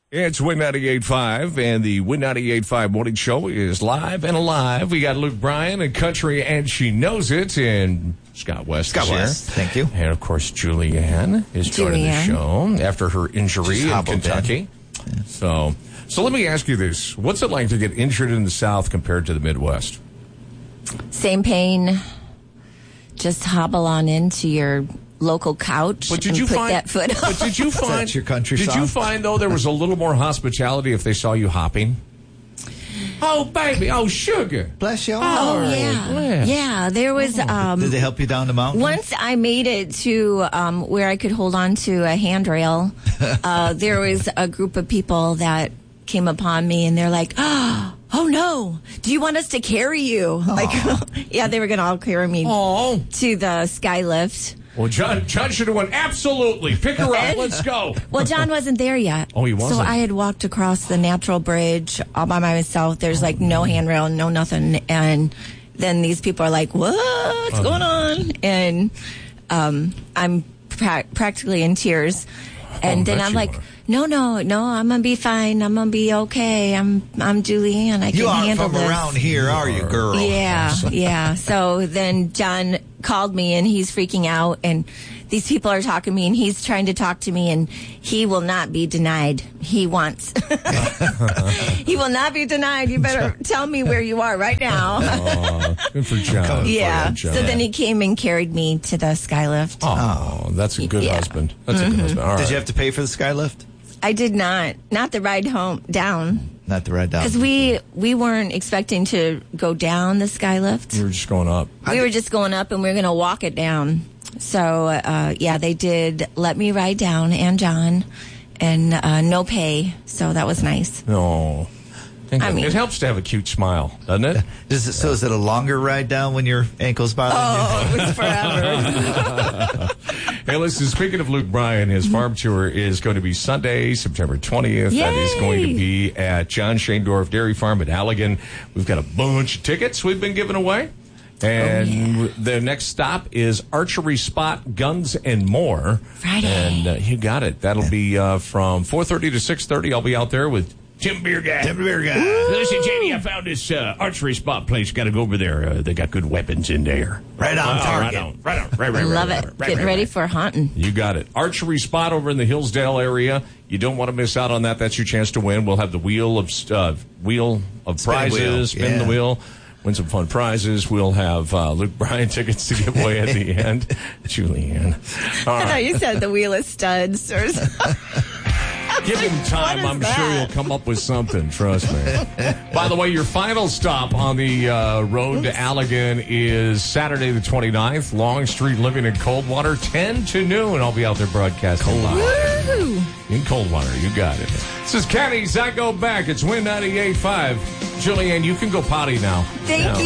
It's Win 98.5, and the Win 98.5 Morning Show is live and alive. We got Luke Bryan and Country, and she knows it, and Scott West is here. Thank you. And, of course, Julianne is joining the show after her injury in Kentucky. So let me ask you this. What's it like to get injured in the South compared to the Midwest? Same pain. Just hobble on into your local couch and put that foot up. But did you find That's your country Did song? you find though there was a little more hospitality if they saw you hopping? Oh baby, oh sugar, Bless you. Oh yeah. There was. Did they help you down the mountain? Once I made it to where I could hold on to a handrail, there was a group of people that came upon me, and they're like, "Oh no! Do you want us to carry you?" Like, yeah, they were going to all carry me to the sky lift. Well, John should have went, absolutely. Pick her up. Let's go. Well, John wasn't there yet. Oh, he wasn't? So I had walked across the natural bridge all by myself. There's like no handrail, no nothing. And then these people are like, what's going on? And I'm practically in tears. And then I'm like, no, I'm going to be fine. I'm going to be okay. I'm Julianne. I can handle this. You aren't from around here, are you, girl? Yeah. So then John called me, and he's freaking out, and these people are talking to me, and he's trying to talk to me, and he will not be denied. He wants. He will not be denied. You better tell me where you are right now. Good for John. Yeah. So then he came and carried me to the skylift. Oh, that's a good husband. That's a good husband. All right. Did you have to pay for the skylift? I did not. Not the ride down. Not the ride down. Because we weren't expecting to go down the skylift. You were just going up. We were just going up, and we were going to walk it down. So, they did let me ride down, and John, and no pay. So that was nice. No. I mean, it helps to have a cute smile, doesn't it? So is it a longer ride down when your ankle's bothering you? It was forever. Hey, listen, speaking of Luke Bryan, his farm tour is going to be Sunday, September 20th. Yay! That is going to be at John Shaindorf Dairy Farm at Allegan. We've got a bunch of tickets we've been giving away. And the next stop is Archery Spot, Guns and More. Friday. And you got it. That'll be from 4:30 to 6:30. I'll be out there with Tim Beer Guy. Listen, Jamie, I found this Archery Spot place. Got to go over there. They got good weapons in there. Right on target. Right on. Love it. Getting ready for hunting. You got it. Archery Spot over in the Hillsdale area. You don't want to miss out on that. That's your chance to win. We'll have the wheel of prizes. Spin the wheel. Win some fun prizes. We'll have Luke Bryan tickets to give away at the end. Julianne. I thought you said the wheel of studs or something. Give him time. I'm sure he'll come up with something. Trust me. By the way, your final stop on the road to Allegan is Saturday the 29th. Long Street Living in Coldwater, 10 to noon. I'll be out there broadcasting live. In Coldwater. You got it. This is Kenny's I Go Back. It's Win 98.5. Julianne, you can go potty now. Thank you.